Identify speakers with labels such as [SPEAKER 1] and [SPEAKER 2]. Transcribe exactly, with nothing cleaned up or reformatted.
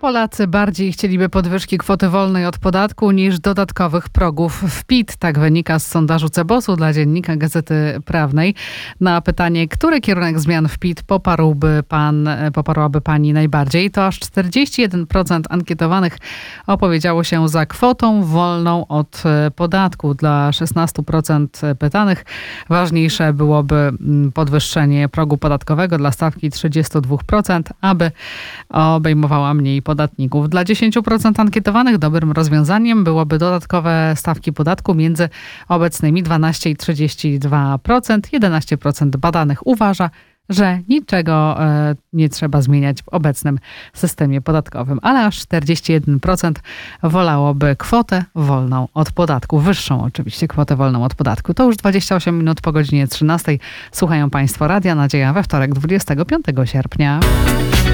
[SPEAKER 1] Polacy bardziej chcieliby podwyżki kwoty wolnej od podatku niż dodatkowych progów w P I T. Tak wynika z sondażu Cebosu dla Dziennika Gazety Prawnej. Na pytanie, który kierunek zmian w P I T poparłby pan, poparłaby pani najbardziej, to aż czterdzieści jeden procent ankietowanych opowiedziało się za kwotą wolną od podatku. Dla szesnaście procent pytanych ważniejsze byłoby podwyższenie progu podatkowego dla stawki trzydzieści dwa procent, aby obejmowała mniej podatników. Dla dziesięć procent ankietowanych dobrym rozwiązaniem byłoby dodatkowe stawki podatku między obecnymi dwanaście i trzydzieści dwa procent. jedenaście procent badanych uważa, że niczego e, nie trzeba zmieniać w obecnym systemie podatkowym, ale aż czterdzieści jeden procent wolałoby kwotę wolną od podatku. Wyższą oczywiście kwotę wolną od podatku. To już dwadzieścia osiem minut po godzinie trzynastej. Słuchają Państwo Radia Nadzieja we wtorek, dwudziestego piątego sierpnia.